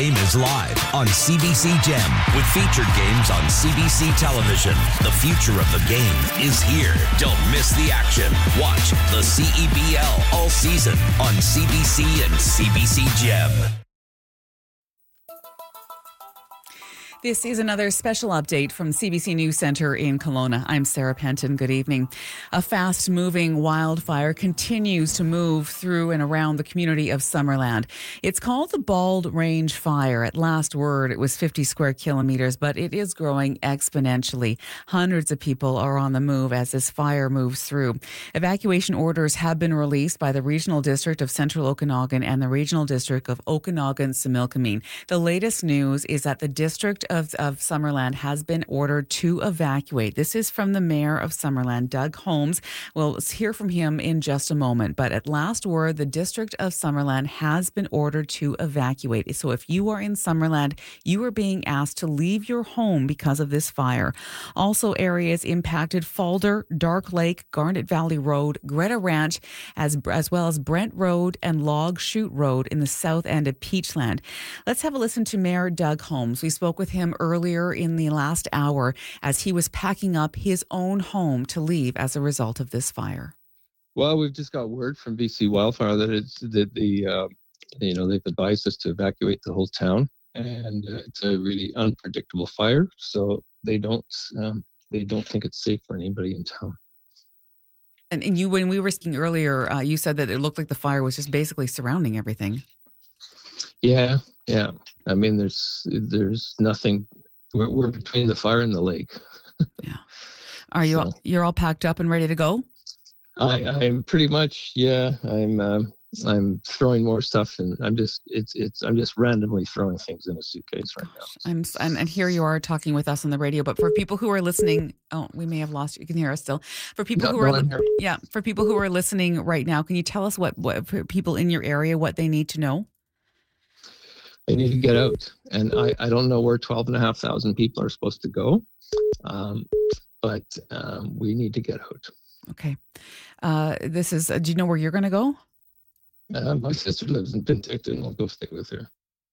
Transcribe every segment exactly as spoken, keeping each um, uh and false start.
game is live on C B C Gem with featured games on C B C television. The future of the game is here. Don't miss the action. Watch the C E B L all season on C B C and C B C Gem. This is another special update from C B C News Centre in Kelowna. I'm Sarah Penton. Good evening. A fast-moving wildfire continues to move through and around the community of Summerland. It's called the Bald Range Fire. At last word, it was fifty square kilometres, but it is growing exponentially. Hundreds of people are on the move as this fire moves through. Evacuation orders have been released by the Regional District of Central Okanagan and the Regional District of Okanagan-Similkameen. The latest news is that the District Of, of Summerland has been ordered to evacuate. This is from the Mayor of Summerland, Doug Holmes. We'll hear from him in just a moment. But at last word, the District of Summerland has been ordered to evacuate. So if you are in Summerland, you are being asked to leave your home because of this fire. Also, areas impacted: Falder, Dark Lake, Garnet Valley Road, Greta Ranch, as, as well as Brent Road and Log Chute Road in the south end of Peachland. Let's have a listen to Mayor Doug Holmes. We spoke with him earlier in the last hour as he was packing up his own home to leave as a result of this fire. Well, we've just got word from B C Wildfire that it's that the uh, you know they've advised us to evacuate the whole town, and uh, it's a really unpredictable fire, so they don't um, they don't think it's safe for anybody in town. And, and you, when we were speaking earlier, uh, you said that it looked like the fire was just basically surrounding everything. Yeah, yeah. I mean, there's there's nothing. We're we're between the fire and the lake. Yeah. Are you? So, all, you're all packed up and ready to go? I I'm pretty much. Yeah. I'm um, I'm throwing more stuff, and I'm just it's it's I'm just randomly throwing things in a suitcase right now. I'm and, and here you are talking with us on the radio. But for people who are listening, oh, we may have lost you. You can hear us still. For people No, who are no, I'm here. yeah, for people who are listening right now, can you tell us what what for people in your area what they need to know? They need to get out. And I, I don't know where twelve and a half thousand people are supposed to go, um, but um, we need to get out. Okay. Uh, this is, uh, do you know where you're going to go? Uh, my sister lives in Penticton. I'll go stay with her.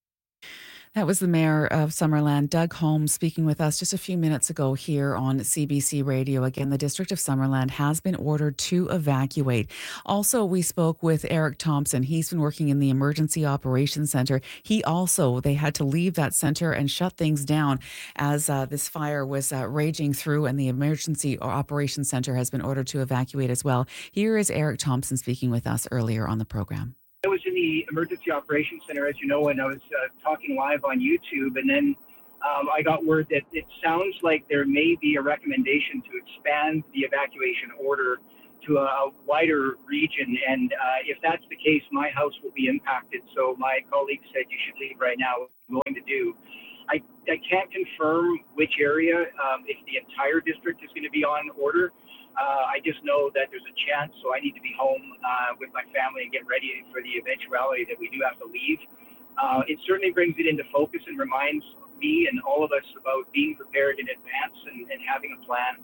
That was the Mayor of Summerland, Doug Holmes, speaking with us just a few minutes ago here on C B C Radio. Again, the District of Summerland has been ordered to evacuate. Also, we spoke with Eric Thompson. He's been working in the Emergency Operations Centre. He also, they had to leave that centre and shut things down as uh, this fire was uh, raging through, and the Emergency Operations Centre has been ordered to evacuate as well. Here is Eric Thompson speaking with us earlier on the program. I was in the Emergency Operations Center, as you know, and I was uh, talking live on YouTube, and then um, I got word that it sounds like there may be a recommendation to expand the evacuation order to a, a wider region, and uh, if that's the case, my house will be impacted. So my colleague said you should leave right now, what I'm going to do. I, I can't confirm which area, um, if the entire district is going to be on order. Uh, I just know that there's a chance, so I need to be home uh, with my family and get ready for the eventuality that we do have to leave. Uh, it certainly brings it into focus and reminds me and all of us about being prepared in advance and, and having a plan.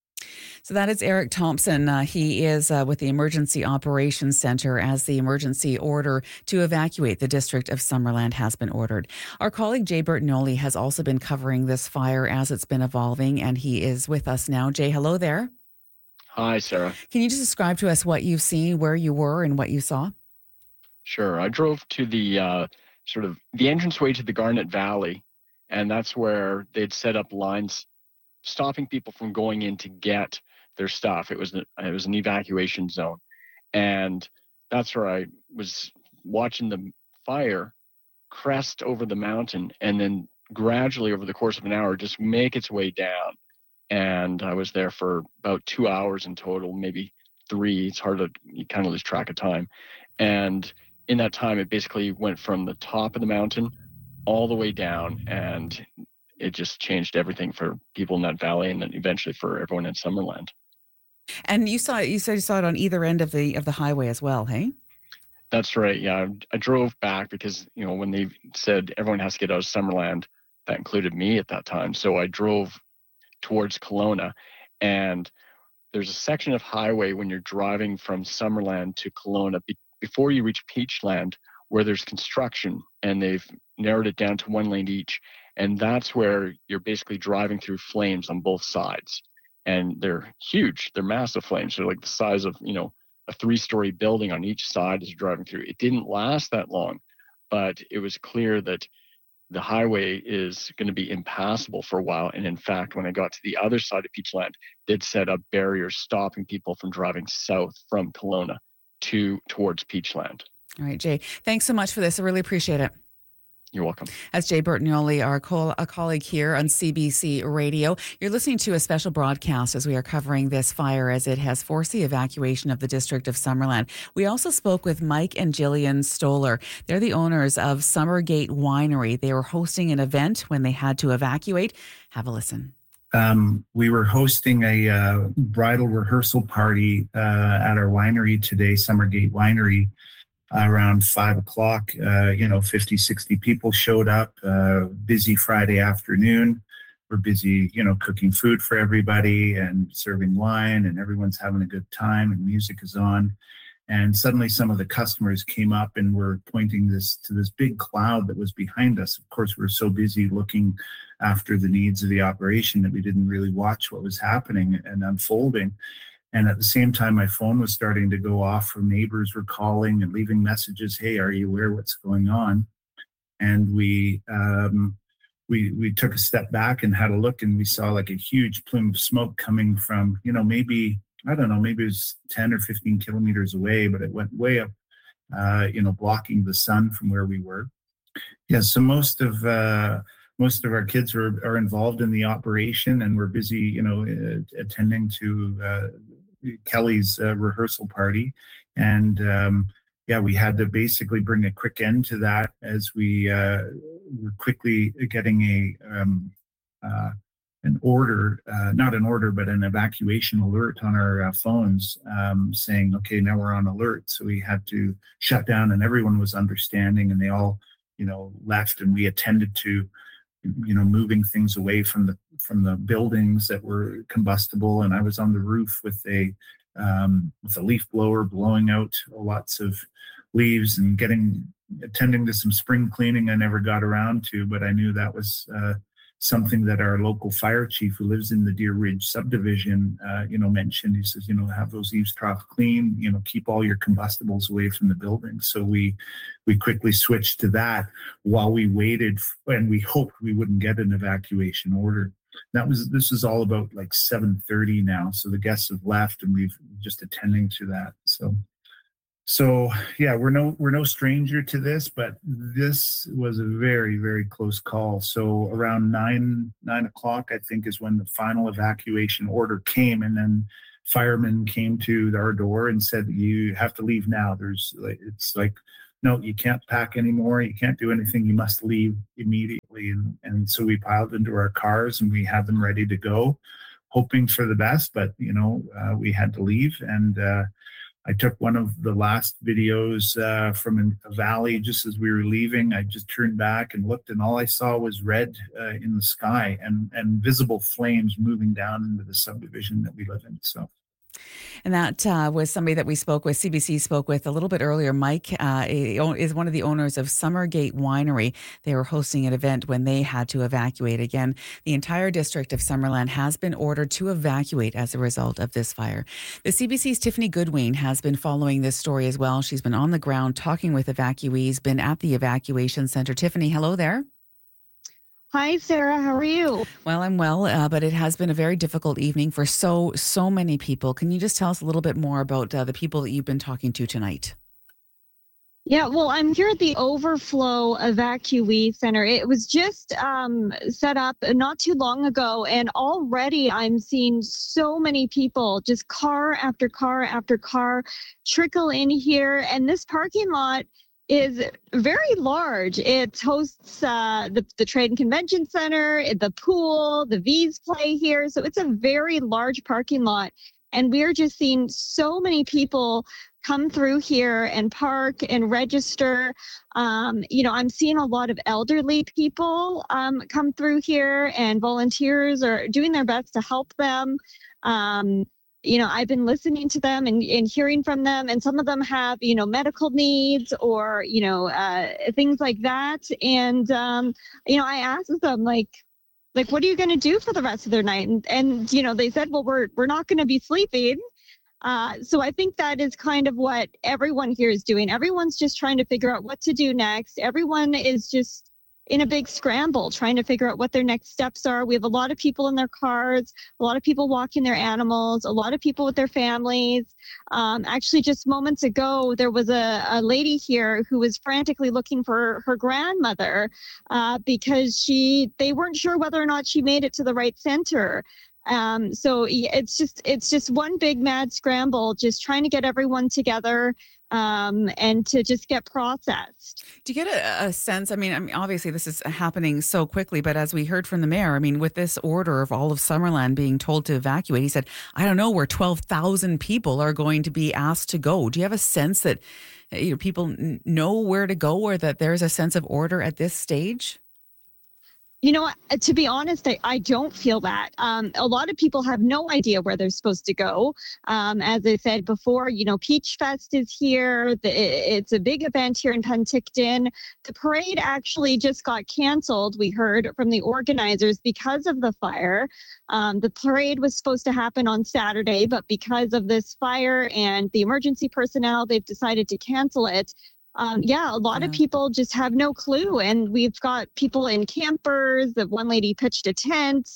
So that is Eric Thompson. Uh, he is uh, with the Emergency Operations Centre as the emergency order to evacuate the District of Summerland has been ordered. Our colleague Jay Bertinoli has also been covering this fire as it's been evolving, and he is with us now. Jay, hello there. Hi, Sarah. Can you just describe to us what you've seen, where you were, and what you saw? Sure. I drove to the uh, sort of the entranceway to the Garnet Valley, and that's where they'd set up lines stopping people from going in to get their stuff. It was an, it was an evacuation zone, and that's where I was watching the fire crest over the mountain and then gradually over the course of an hour just make its way down. And I was there for about two hours in total, maybe three. It's hard to, you kind of lose track of time. And in that time, it basically went from the top of the mountain all the way down, and it just changed everything for people in that valley and then eventually for everyone in Summerland. And you saw it, you said you saw it on either end of the of the highway as well, hey? That's right. Yeah, I, I drove back because, you know, when they said everyone has to get out of Summerland, that included me at that time. So I drove towards Kelowna, and there's a section of highway when you're driving from Summerland to Kelowna be- before you reach Peachland where there's construction, and they've narrowed it down to one lane each. And that's where you're basically driving through flames on both sides. And they're huge. They're massive flames. They're like the size of, you know, a three-story building on each side as you're driving through. It didn't last that long, but it was clear that the highway is going to be impassable for a while. And in fact, when I got to the other side of Peachland, they'd set up barriers stopping people from driving south from Kelowna to towards Peachland. All right, Jay, thanks so much for this. I really appreciate it. You're welcome. That's Jay Bertagnolli, our co- a colleague here on C B C Radio. You're listening to a special broadcast as we are covering this fire as it has forced the evacuation of the district of Summerland. We also spoke with Mike and Jillian Stoller. They're the owners of Summergate Winery. They were hosting an event when they had to evacuate. Have a listen. Um, we were hosting a uh, bridal rehearsal party uh, at our winery today, Summergate Winery. Around five o'clock, uh, you know, fifty, sixty people showed up. Uh, busy Friday afternoon. We're busy, you know, cooking food for everybody and serving wine, and everyone's having a good time, and music is on. And suddenly some of the customers came up and were pointing this to this big cloud that was behind us. Of course, we were so busy looking after the needs of the operation that we didn't really watch what was happening and unfolding. And at the same time, my phone was starting to go off from neighbors were calling and leaving messages. Hey, are you aware what's going on? And we um, we we took a step back and had a look, and we saw like a huge plume of smoke coming from, you know, maybe, I don't know, maybe it was ten or fifteen kilometers away, but it went way up, uh, you know, blocking the sun from where we were. Yeah, so most of uh, most of our kids are, are involved in the operation, and we're busy, you know, uh, attending to uh, Kelly's uh, rehearsal party. And um, yeah, we had to basically bring a quick end to that as we uh, were quickly getting a um, uh, an order, uh, not an order, but an evacuation alert on our uh, phones um, saying, okay, now we're on alert. So we had to shut down, and everyone was understanding, and they all, you know, left, and we attended to, you know, moving things away from the from the buildings that were combustible. And I was on the roof with a um, with a leaf blower blowing out lots of leaves and getting attending to some spring cleaning I never got around to, but I knew that was uh, something that our local fire chief, who lives in the Deer Ridge subdivision, uh, you know, mentioned. He says, you know, have those eaves troughs clean, you know, keep all your combustibles away from the building. So we we quickly switched to that while we waited, and we hoped we wouldn't get an evacuation order. That was this is all about like seven thirty now. So the guests have left, and we've just attending to that. So. So yeah, we're no we're no stranger to this, but this was a very, very close call. So around nine nine o'clock, I think, is when the final evacuation order came, and then firemen came to our door and said, "You have to leave now." There's like it's like, no, you can't pack anymore. You can't do anything. You must leave immediately. And and so we piled into our cars and we had them ready to go, hoping for the best. But you know, uh, we had to leave, and. Uh, I took one of the last videos uh, from a valley just as we were leaving. I just turned back and looked, and all I saw was red uh, in the sky and, and visible flames moving down into the subdivision that we live in. So. And that uh, was somebody that we spoke with, C B C spoke with a little bit earlier. Mike uh, is one of the owners of Summergate Winery. They were hosting an event when they had to evacuate. Again, the entire district of Summerland has been ordered to evacuate as a result of this fire. The C B C's Tiffany Goodwin has been following this story as well. She's been on the ground talking with evacuees, been at the evacuation center. Tiffany, hello there. Hi, Sarah. How are you? Well, I'm well, uh, but it has been a very difficult evening for so, so many people. Can you just tell us a little bit more about uh, the people that you've been talking to tonight? Yeah, well, I'm here at the Overflow Evacuee Center. It was just um, set up not too long ago, and already I'm seeing so many people, just car after car after car, trickle in here. And this parking lot is very large. It hosts uh, the, the Trade and Convention Center, the pool, the V's play here. So it's a very large parking lot. And we're just seeing so many people come through here and park and register. Um, you know, I'm seeing a lot of elderly people um, come through here, and volunteers are doing their best to help them. Um, you know, I've been listening to them and, and hearing from them, and some of them have, you know, medical needs or, you know, uh, things like that. And, um, you know, I asked them, like, like, what are you going to do for the rest of their night? And, and, you know, they said, well, we're, we're not going to be sleeping. Uh, so I think that is kind of what everyone here is doing. Everyone's just trying to figure out what to do next. Everyone is just in a big scramble, trying to figure out what their next steps are. We have a lot of people in their cars, a lot of people walking their animals, a lot of people with their families. Um, actually, just moments ago, there was a, a lady here who was frantically looking for her grandmother uh, because she they weren't sure whether or not she made it to the right center. Um, so it's just it's just one big mad scramble, just trying to get everyone together um, and to just get processed. Do you get a, a sense? I mean, I mean, obviously this is happening so quickly, but as we heard from the mayor, I mean, with this order of all of Summerland being told to evacuate, he said, I don't know where twelve thousand people are going to be asked to go. Do you have a sense that you know, people know where to go, or that there's a sense of order at this stage? You know, to be honest, I, I don't feel that. Um, a lot of people have no idea where they're supposed to go. Um, as I said before, you know, Peach Fest is here. The, it's a big event here in Penticton. The parade actually just got canceled, we heard from the organizers, because of the fire. Um, the parade was supposed to happen on Saturday, but because of this fire and the emergency personnel, they've decided to cancel it. Um, yeah, a lot yeah. of people just have no clue. And we've got people in campers. The one lady pitched a tent.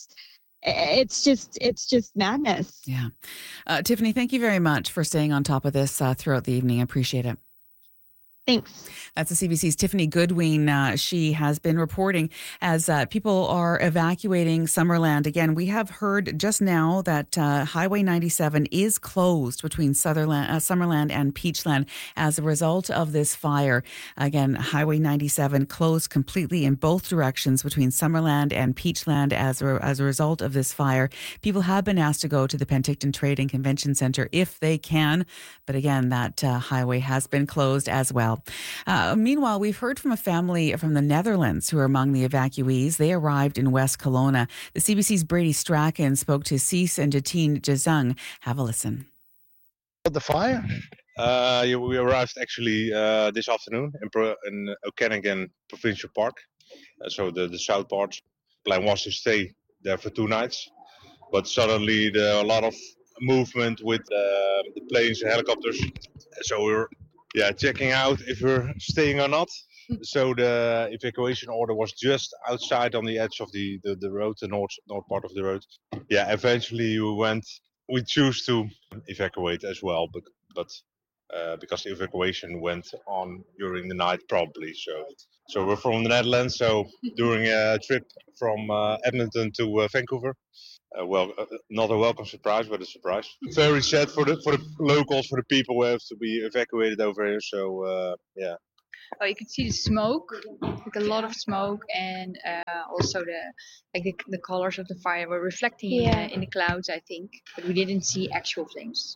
It's just, it's just madness. Yeah. Uh, Tiffany, thank you very much for staying on top of this uh, throughout the evening. I appreciate it. Thanks. That's the C B C's Tiffany Goodwin. Uh, she has been reporting as uh, people are evacuating Summerland. Again, we have heard just now that uh, Highway ninety-seven is closed between Sutherland, uh, Summerland and Peachland as a result of this fire. Again, Highway ninety-seven closed completely in both directions between Summerland and Peachland as a, as a result of this fire. People have been asked to go to the Penticton Trade and Convention Centre if they can. But again, that uh, highway has been closed as well. Uh, meanwhile, we've heard from a family from the Netherlands who are among the evacuees. They arrived in West Kelowna. The C B C's Brady Strachan spoke to Cees and Jatine Jazung. Have a listen. The fire? Uh, yeah, we arrived actually uh, this afternoon in, Pro- in Okanagan Provincial Park. Uh, so the, the south part. Plan was to stay there for two nights. But suddenly there are a lot of movement with uh, the planes and helicopters. So we were yeah, checking out if we're staying or not. So the evacuation order was just outside on the edge of the, the, the road, the north north part of the road. Yeah, eventually we went, we choose to evacuate as well, but, but uh, because the evacuation went on during the night probably. So so we're from the Netherlands, so during a trip from uh, Edmonton to uh, Vancouver. Uh, well, uh, not a welcome surprise, but a surprise. Very sad for the for the locals, for the people who have to be evacuated over here. So uh, yeah. Oh, you could see the smoke, like a lot of smoke, and uh, also the like the, the colors of the fire were reflecting yeah. in, uh, in the clouds, I think, but we didn't see actual flames.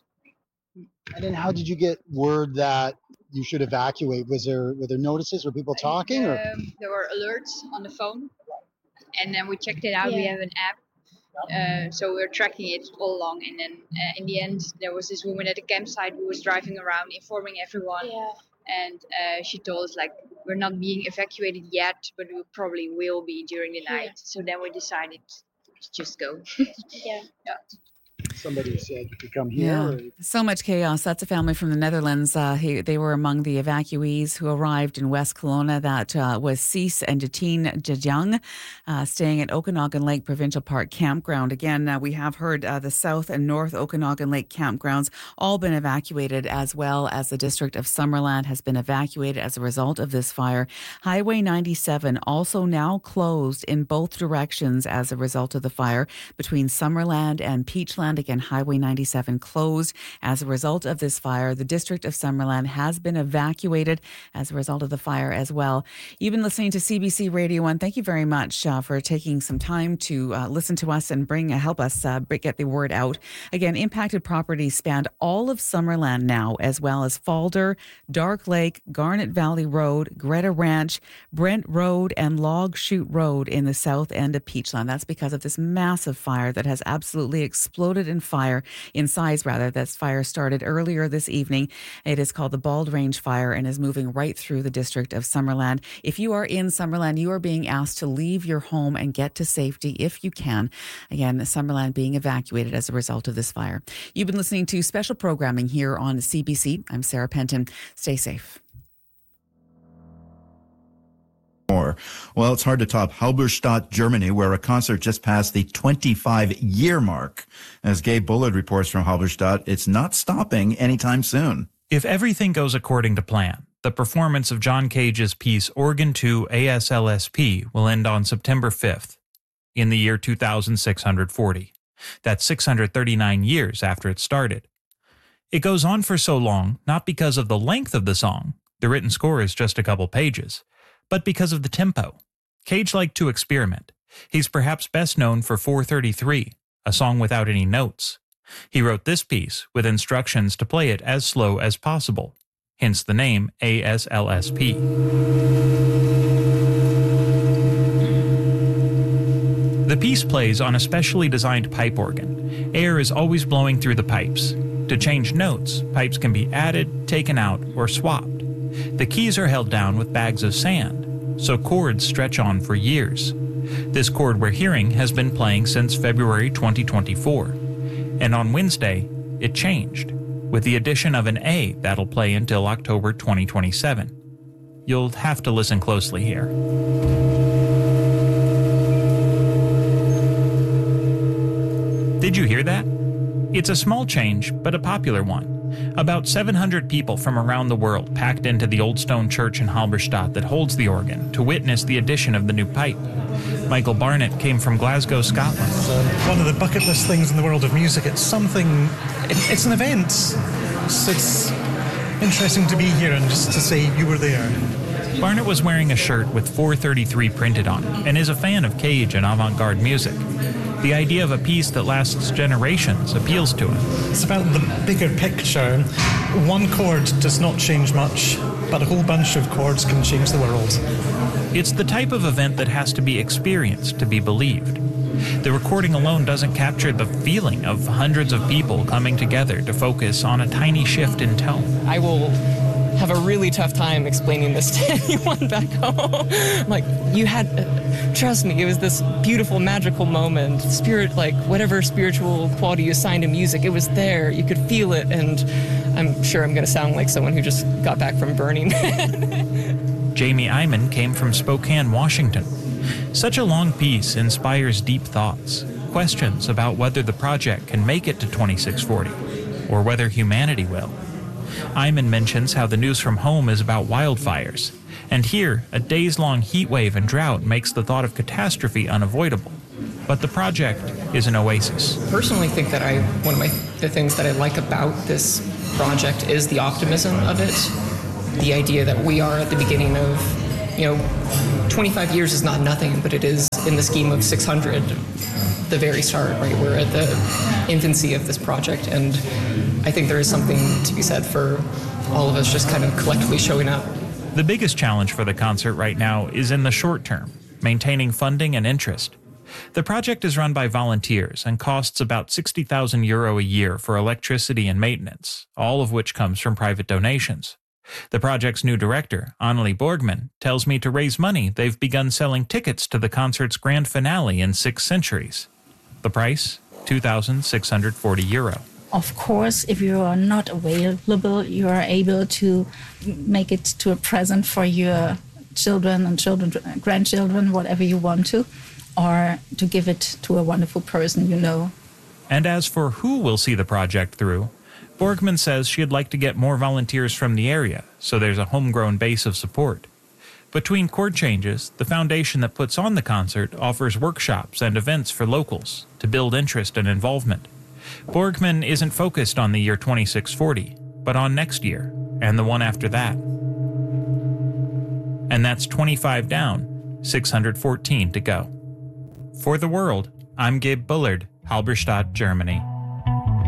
And then, how did you get word that you should evacuate? Was there were there notices? Were people talking? Um, or? There were alerts on the phone, and then we checked it out. Yeah. We have an app. Uh, so we were tracking it all along, and then uh, in the end there was this woman at the campsite who was driving around informing everyone, yeah. and uh, she told us like we're not being evacuated yet, but we probably will be during the night. Yeah. So then we decided to just go. yeah. yeah. Somebody said you could come here. Yeah, or... so much chaos. That's a family from the Netherlands. Uh, he, they were among the evacuees who arrived in West Kelowna. That uh, was Cees and Jatine Jazung, uh, staying at Okanagan Lake Provincial Park Campground. Again, uh, we have heard uh, the South and North Okanagan Lake campgrounds all been evacuated, as well as the district of Summerland has been evacuated as a result of this fire. Highway ninety-seven also now closed in both directions as a result of the fire between Summerland and Peachland. Again, Highway ninety-seven closed as a result of this fire. The district of Summerland has been evacuated as a result of the fire as well. You've been listening to C B C Radio one. Thank you very much uh, for taking some time to uh, listen to us and bring uh, help us uh, get the word out. Again, impacted properties spanned all of Summerland now, as well as Falder, Dark Lake, Garnet Valley Road, Greta Ranch, Brent Road, and Log Chute Road in the south end of Peachland. That's because of this massive fire that has absolutely exploded in in fire, in size rather. This fire started earlier this evening. It is called the Bald Range Fire and is moving right through the district of Summerland. If you are in Summerland, you are being asked to leave your home and get to safety if you can. Again, Summerland being evacuated as a result of this fire. You've been listening to special programming here on C B C. I'm Sarah Penton. Stay safe. More. Well, it's hard to top Halberstadt, Germany, where a concert just passed the twenty-five year mark. As Gabe Bullard reports from Halberstadt, it's not stopping anytime soon. If everything goes according to plan, the performance of John Cage's piece Organ two A S L S P will end on September fifth in the year two thousand six hundred forty. That's six hundred thirty-nine years after it started. It goes on for so long not because of the length of the song, the written score is just a couple pages, but because of the tempo. Cage liked to experiment. He's perhaps best known for four thirty-three, a song without any notes. He wrote this piece with instructions to play it as slow as possible, hence the name A S L S P. The piece plays on a specially designed pipe organ. Air is always blowing through the pipes. To change notes, pipes can be added, taken out, or swapped. The keys are held down with bags of sand, so chords stretch on for years. This chord we're hearing has been playing since February twenty twenty-four, and on Wednesday, it changed, with the addition of an A that'll play until October twenty twenty-seven. You'll have to listen closely here. Did you hear that? It's a small change, but a popular one. About seven hundred people from around the world packed into the Old Stone Church in Halberstadt that holds the organ to witness the addition of the new pipe. Michael Barnett came from Glasgow, Scotland. It's uh, one of the bucket list things in the world of music. It's something, it, it's an event. So it's interesting to be here and just to say you were there. Barnett was wearing a shirt with four thirty-three printed on it and is a fan of Cage and avant-garde music. The idea of a piece that lasts generations appeals to him. It's about the bigger picture. One chord does not change much, but a whole bunch of chords can change the world. It's the type of event that has to be experienced to be believed. The recording alone doesn't capture the feeling of hundreds of people coming together to focus on a tiny shift in tone. I will have a really tough time explaining this to anyone back home. Like, you had, uh, trust me, it was this beautiful, magical moment. Spirit, like, whatever spiritual quality you assign to music, it was there. You could feel it, and I'm sure I'm going to sound like someone who just got back from Burning Man. Jamie Iman came from Spokane, Washington. Such a long piece inspires deep thoughts, questions about whether the project can make it to twenty-six forty, or whether humanity will. Iman mentions how the news from home is about wildfires, and here, a days-long heat wave and drought makes the thought of catastrophe unavoidable. But the project is an oasis. Personally, think that I one of my the things that I like about this project is the optimism of it. The idea that we are at the beginning of, you know, twenty-five years is not nothing, but it is in the scheme of six hundred, the very start, right? We're at the infancy of this project, and I think there is something to be said for all of us just kind of collectively showing up. The biggest challenge for the concert right now is in the short term, maintaining funding and interest. The project is run by volunteers and costs about sixty thousand euro a year for electricity and maintenance, all of which comes from private donations. The project's new director, Anneli Borgman, tells me to raise money, they've begun selling tickets to the concert's grand finale in six centuries. The price, two thousand six hundred forty euro. Of course, if you are not available, you are able to make it to a present for your children and children, grandchildren, whatever you want to, or to give it to a wonderful person you know. And as for who will see the project through, Borgman says she'd like to get more volunteers from the area, so there's a homegrown base of support. Between chord changes, the foundation that puts on the concert offers workshops and events for locals to build interest and involvement. Borgman isn't focused on the year twenty-six forty, but on next year, and the one after that. And that's twenty-five down, six hundred fourteen to go. For The World, I'm Gabe Bullard, Halberstadt, Germany.